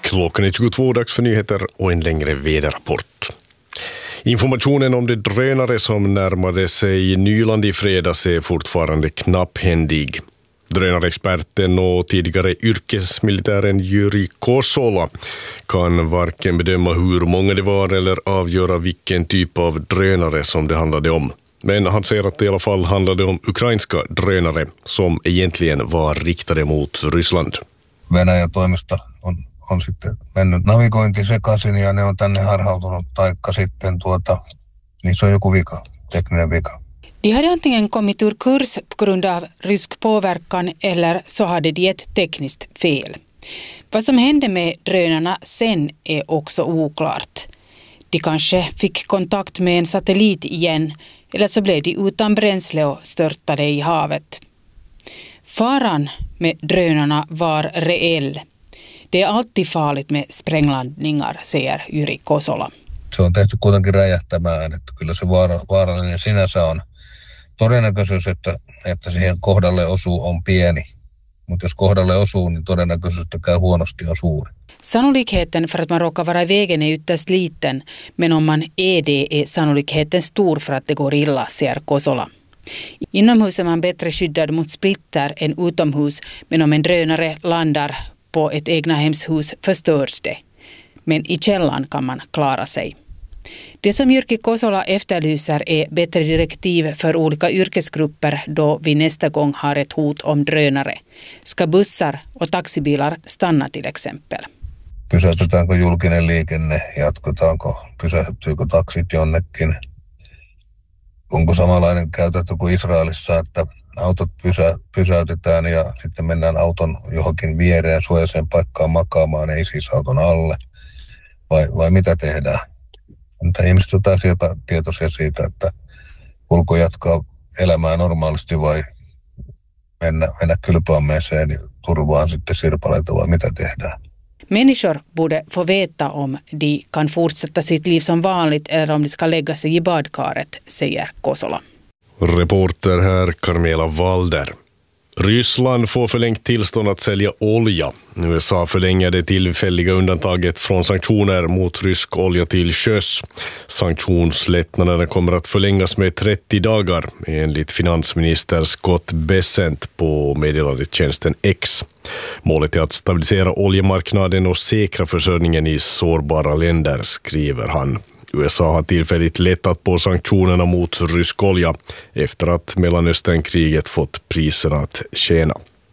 Klockan är 22, dags för nyheter och en längre väderrapport. Informationen om de drönare som närmade sig Nyland i fredags är fortfarande knapphändig. Drönarexperten och tidigare yrkesmilitären Jyri Kosola kan varken bedöma hur många det var eller avgöra vilken typ av drönare som det handlade om. Men han säger att det i alla fall handlade om ukrainska drönare som egentligen var riktade mot Ryssland. Venäjän toimista on sitten mennyt navigointi sekaisin ja ne on tänne harhautunut, taikka sitten niin se on joku vika, tekninen vika. De hade antingen kommit ur kurs på grund av rysk påverkan eller så hade de ett tekniskt fel. Vad som hände med drönarna sen är också oklart. De kanske fick kontakt med en satellit igen eller så blev de utan bränsle och störtade i havet. Faran med drönarna var reell. Det är alltid farligt med spränglandningar, säger Jyri Kosola. Se on tehty kuitenkin räjähtämään, että kyllä se vaarallinen sinänsä on. Todennäköisyys, että siihen kohdalle osuu on pieni, mutta jos kohdalle osuu, niin todennäköisyys, että käy huonosti on suuri. Sannolikheten för att man råkar vara i vägen är ytterst liten, men om man är det är sannolikheten stor för att det går illa, säger Kosola. Inomhus är man bättre skyddad mot splitter än utomhus, men om en drönare landar på ett egnahemshus förstörs det. Men i källan kan man klara sig. Det som Jyri Kosola efterlyser är bättre direktiv för olika yrkesgrupper då vi nästa gång har ett hot om drönare. Ska bussar och taxibilar stanna till exempel? Pysäytetäänkö julkinen liikenne? Pysähtyykö taksit jonnekin? Onko samanlainen käytäntö kuin Israelissa, että autot pysäytetään ja sitten mennään auton johonkin viereen suojaiseen paikkaan makaamaan, ei siis auton alle? Vai mitä tehdään? Mutta ihmiset on täysin epätietoisia siitä, että kulku jatkaa elämää normaalisti vai mennä kylpyammeeseen ja turvaan sitten sirpaleita vai mitä tehdään. Människor borde få veta om de kan fortsätta sitt liv som vanligt eller om de ska lägga sig i badkaret, säger Kosola. Reporter här Carmela Walder. Ryssland får förlängt tillstånd att sälja olja. USA förlänger det tillfälliga undantaget från sanktioner mot rysk olja till sjöss. Sanktionslättnaderna kommer att förlängas med 30 dagar enligt finansminister Scott Bessent på meddelandetjänsten X. Målet är att stabilisera oljemarknaden och säkra försörjningen i sårbara länder, skriver han. USA har tillfälligt lättat på sanktionerna mot rysk olja efter att Mellanösternkriget fått priserna att tjäna.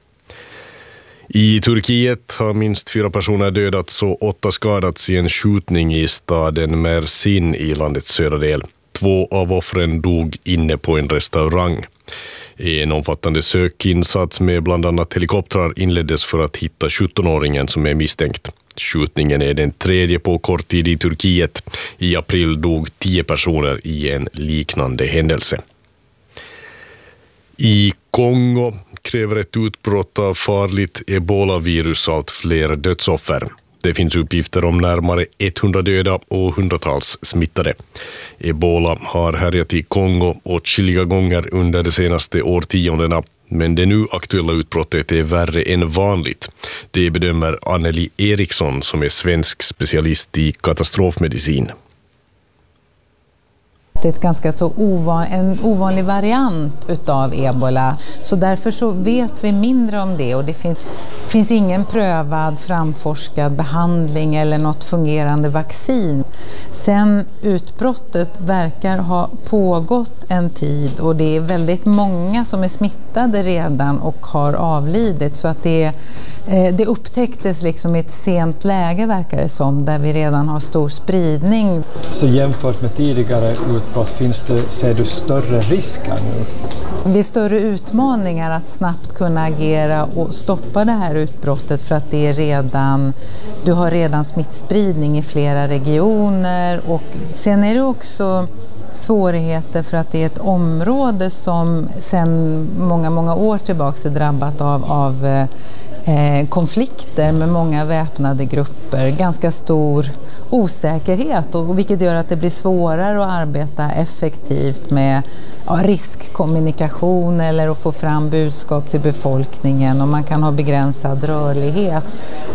I Turkiet har minst 4 personer dödats och 8 skadats i en skjutning i staden Mersin i landets södra del. 2 av offren dog inne på en restaurang. En omfattande sökinsats med bland annat helikoptrar inleddes för att hitta 17-åringen som är misstänkt. Skjutningen är den 3:e på kort tid i Turkiet. I april dog 10 personer i en liknande händelse. I Kongo kräver ett utbrott av farligt ebola-virus allt fler dödsoffer. Det finns uppgifter om närmare 100 döda och hundratals smittade. Ebola har härjat i Kongo åtskilliga gånger under de senaste årtiondena, men det nu aktuella utbrottet är värre än vanligt. Det bedömer Anneli Eriksson som är svensk specialist i katastrofmedicin. Det är ett ganska så en ovanlig variant utav ebola. Så därför så vet vi mindre om det och det finns ingen prövad, framforskad behandling eller något fungerande vaccin. Sen utbrottet verkar ha pågått en tid och det är väldigt många som är smittade redan och har avlidit, så att det upptäcktes liksom i ett sent läge, verkar det som, där vi redan har stor spridning. Så jämfört med tidigare utbrott ser du större risker nu? Det är större utmaningar att snabbt kunna agera och stoppa det här utbrottet, för att du har redan smittspridning i flera regioner, och sen är det också svårigheter för att det är ett område som sedan många år tillbaka är drabbat av konflikter med många väpnade grupper, ganska stor osäkerhet, och vilket gör att det blir svårare att arbeta effektivt med riskkommunikation eller att få fram budskap till befolkningen, och man kan ha begränsad rörlighet.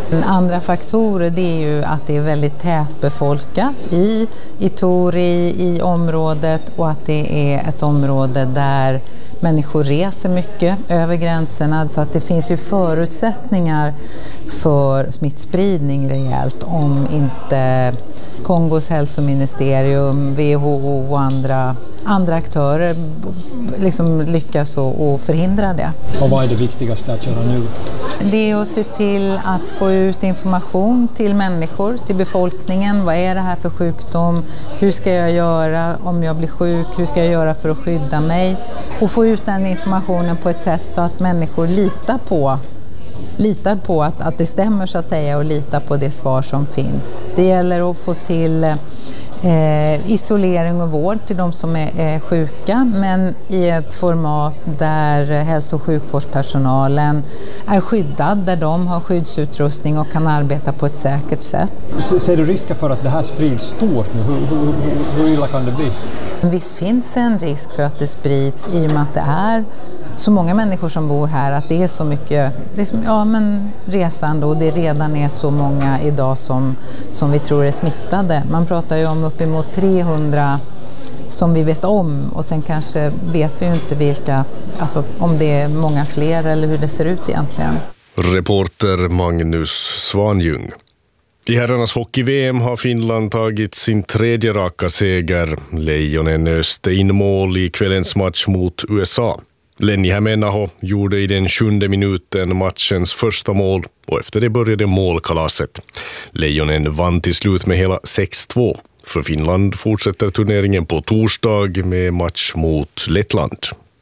Andra faktorer det är ju att det är väldigt tätbefolkat i Tori, i området, och att det är ett område där människor reser mycket över gränserna, så att det finns ju förutsättningar för smittspridning rejält om inte Kongos hälsoministerium, WHO och andra aktörer liksom lyckas och förhindra det. Och vad är det viktigaste att göra nu? Det är att se till att få ut information till människor, till befolkningen. Vad är det här för sjukdom? Hur ska jag göra om jag blir sjuk? Hur ska jag göra för att skydda mig? Och få ut den informationen på ett sätt så att människor litar på att det stämmer så att säga, och litar på det svar som finns. Det gäller att få till isolering och vård till de som är sjuka, men i ett format där hälso- och sjukvårdspersonalen är skyddad, där de har skyddsutrustning och kan arbeta på ett säkert sätt. Ser du risker för att det här sprids stort nu? Hur illa kan det bli? Visst finns en risk för att det sprids i och med att det är så många människor som bor här, att det är så mycket resande, och det redan är så många idag som vi tror är smittade. Man pratar ju om uppemot 300 som vi vet om, och sen kanske vet vi ju inte vilka, alltså om det är många fler eller hur det ser ut egentligen. Reporter Magnus Svanjung. I herrarnas hockey-VM har Finland tagit sin 3:e raka seger. Lejonen öste in mål i kvällens match mot USA. Lenni Hämeenaho gjorde i den 7:e minuten matchens första mål, och efter det började målkalaset. Lejonen vann till slut med hela 6-2. För Finland fortsätter turneringen på torsdag med match mot Lettland.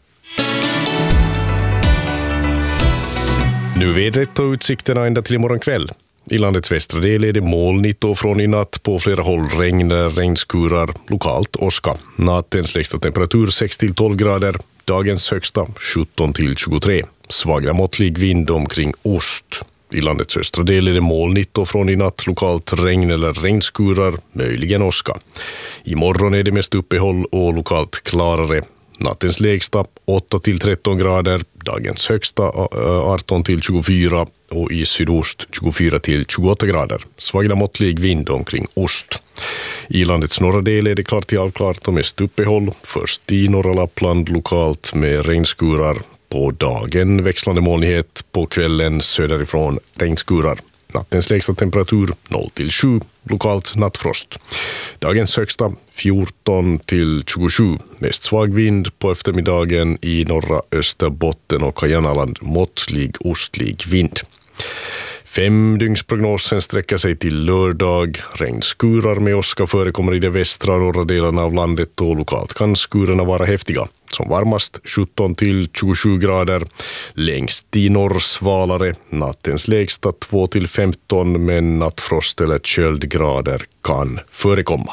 Nu vädret och utsikterna ända till imorgon kväll. I landets västra del är det molnigt och från i natt, på flera håll regnskurar, lokalt åska. Nattens lägsta temperatur 6-12 grader, dagens högsta 17-23. Svaga måttlig vind omkring ost. I landets östra del är det molnigt och från i natt lokalt regn eller regnskurar, möjligen åska. Imorgon är det mest uppehåll och lokalt klarare. Nattens lägsta 8-13 grader, dagens högsta 18-24 och i sydost 24-28 grader. Svagare måttlig vind omkring ost. I landets norra del är det klart till avklart och mest uppehåll. Först i norra Lappland lokalt med regnskurar. På dagen växlande molnighet, på kvällen söderifrån regnskurar. Nattens lägsta temperatur 0-7, lokalt nattfrost. Dagens högsta 14-27, mest svag vind på eftermiddagen i norra Österbotten och Kajanaland, måttlig ostlig vind. 5-dygnsprognosen sträcker sig till lördag. Regnskurar med åska förekommer i de västra och norra delarna av landet, och lokalt kan skurarna vara häftiga. Som varmast 17-27 grader. Längst i norr svalare. Nattens lägsta 2-15, men nattfrost eller köldgrader kan förekomma.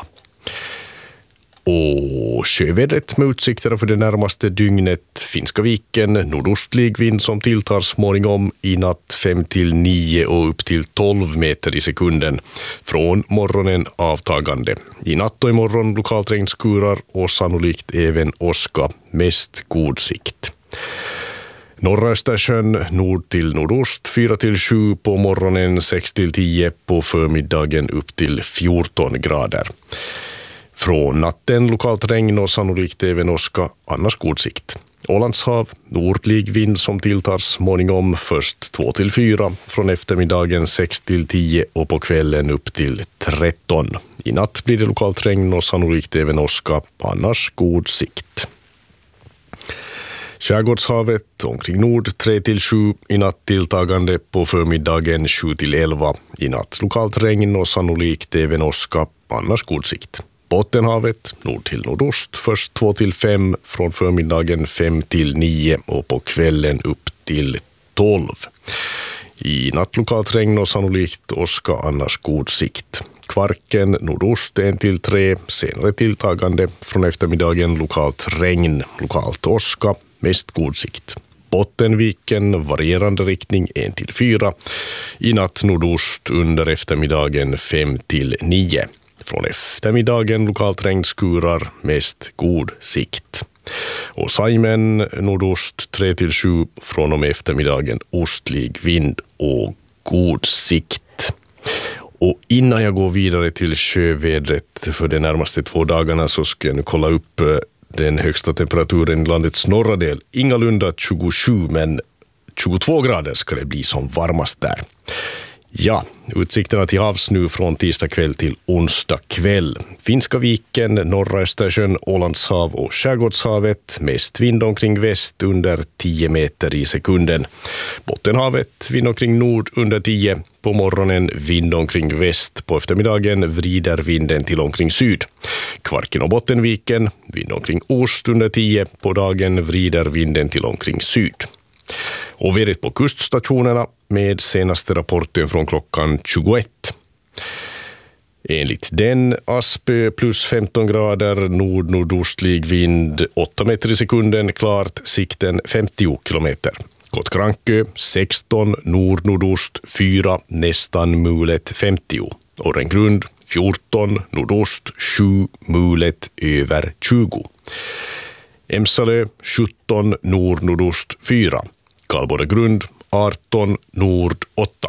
Och sjövädret med utsikter för det närmaste dygnet. Finska viken, nordostlig vind som tilltar småningom i natt 5-9 och upp till 12 meter i sekunden. Från morgonen avtagande. I natt och imorgon lokalt regnskurar och sannolikt även åska, mest god sikt. Norra Östersjön nord till nordost 4-7 på morgonen, 6-10 på förmiddagen upp till 14 grader. Från natten lokalt regn och sannolikt även åska, annars god sikt. Ålandshav, nordlig vind som tilltar småningom, först 2-4, från eftermiddagen 6-10 och på kvällen upp till 13. I natt blir det lokalt regn och sannolikt även åska, annars god sikt. Skärgårdshavet omkring nord 3-7, i natt tilltagande, på förmiddagen 7-11. I natt lokalt regn och sannolikt även åska, annars god sikt. Bottenhavet nord till nordost, först 2-5, från förmiddagen 5-9 och på kvällen upp till 12. I natt lokalt regn och sannolikt åska, annars god sikt. Kvarken nordost 1-3, senare tilltagande, från eftermiddagen lokalt regn, lokalt åska, mest god sikt. Bottenviken varierande riktning 1-4, i natt nordost under eftermiddagen 5-9. Från eftermiddagen lokalt regnskurar, mest god sikt. Och Saimen nordost 3-7, från och med eftermiddagen ostlig vind och god sikt. Och innan jag går vidare till sjövädret för de närmaste 2 dagarna så ska jag nu kolla upp den högsta temperaturen i landets norra del. Ingalunda 27 men 22 grader ska det bli som varmast där. Ja, utsikterna till havs nu från tisdag kväll till onsdag kväll. Finska viken, norra Östersjön, Ålandshav och Skärgårdshavet. Mest vind omkring väst under 10 meter i sekunden. Bottenhavet, vind omkring nord under 10. På morgonen vind omkring väst. På eftermiddagen vrider vinden till omkring syd. Kvarken och Bottenviken, vind omkring ost under 10. På dagen vrider vinden till omkring syd. Och vädret på kuststationerna med senaste rapporten från klockan 21. Enligt den Aspö plus 15 grader, nord-nordostlig vind 8 meter i sekunden, klart sikten 50 kilometer. Gotkrankö 16, nord-nordost 4, nästan mulet 50. Orrengrund 14, nordost 7, mulet över 20. Emsalö 17, nord-nordost 4. Kalborregrund 18, nord 8.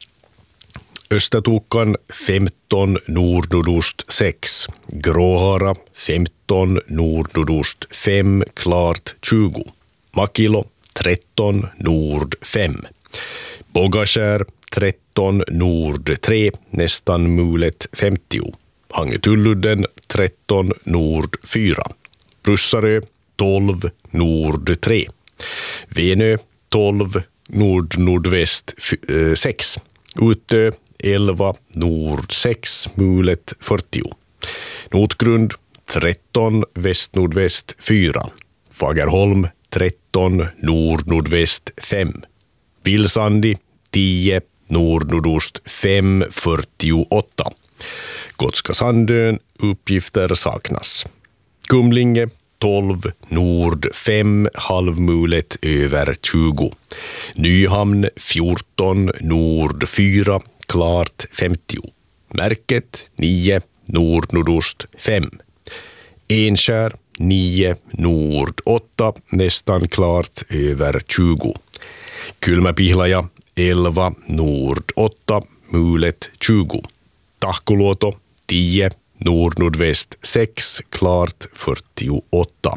Östertokan 15, nord-nordost 6. Gråhara 15, nord-nordost 5, klart 20. Makilo 13, nord 5. Bogaskär 13, nord 3, nästan mulet 50. Hangetulludden 13, nord 4. Russarö 12, nord 3. Venö 12, nord-nordväst 6. Utö 11, nord 6, mulet 40. Notgrund 13, väst-nordväst 4. Fagerholm 13, nord-nordväst 5. Vilsandi 10, nord-nordost 5, 48. Gotska Sandön, uppgifter saknas. Kumlinge 12, nord 5, halvmulet över 20. Nyhamn 14, nord 4, klart 50. Märket 9, nord-nordost 5. Enskär 9, nord 8, nästan klart över 20. Kylmäpihlaja 11, nord 8, mulet 20. Tahkoluoto 10, nord-nordväst 6, klart 48.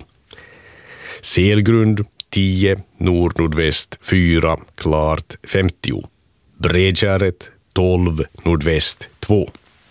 Selgrund 10, nord-nordväst 4, klart 50. Bredkäret 12, nordväst 2.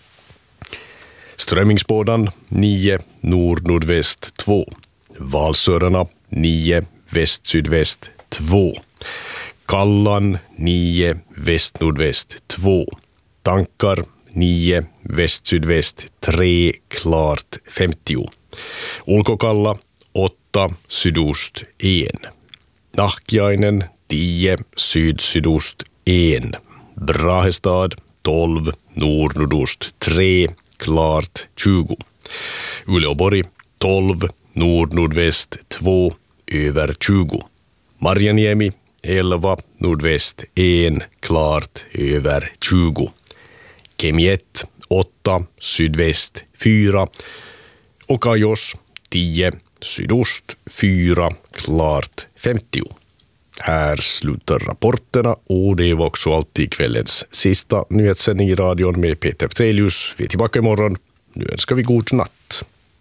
Strömmingsbådan 9, nord-nordväst 2. Valsörarna 9, väst-sydväst 2. Kallan 9, väst-nordväst 2. Tankar 9, väst-sydväst 3, klart 50. Ulkokalla 8, sydost 1. Nahkiainen 10, syd-sydost 1. Brahestad 12, nord-nordost 3, klart 20. Uleåborg 12, nord-nordväst 2, över 20. Marjaniemi 11, nordväst 1, klart över 20. Kemiet 8, sydväst 4 och Kajos 10, sydost 4, klart 50. Här slutar rapporterna och det var också alltid kvällens sista nyhetssändning i radion med Peter Petrelius. Vi är tillbaka imorgon. Nu önskar vi god natt.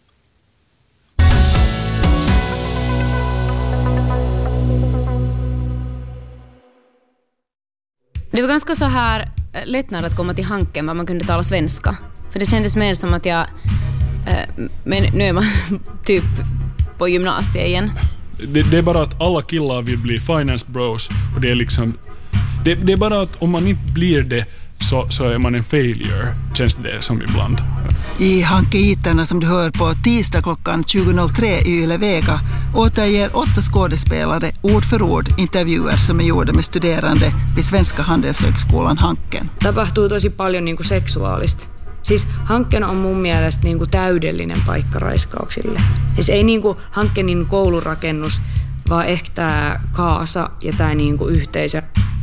Det var ganska så här lättnad att komma till Hanken när man kunde tala svenska. För det kändes mer som att jag... men nu är man typ på gymnasiet igen. Det är bara att alla killar vill bli finance bros. Och det är liksom... Det är bara att om man inte blir det så är man en failure, känns det som ibland. I Hanke-iterna som du hör på tisdag klockan 20.03 i Yle Vega återger 8 skådespelare ord för ord intervjuer som är gjorda med studerande vid Svenska Handelshögskolan Hanken. Tapahtuu tosi paljon niin kuin seksuaalista. Siis Hanken on mun mielestä niin kuin täydellinen paikka raiskauksille. Siis ei niin kuin Hankenin koulurakennus, vaan ehkä tämä kaasa ja tämä niin kuin yhteisö.